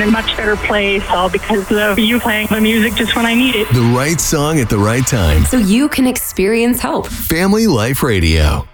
a much better place, all because of you playing the music just when I need it. The right song at the right time. So you can experience hope. Family Life Radio.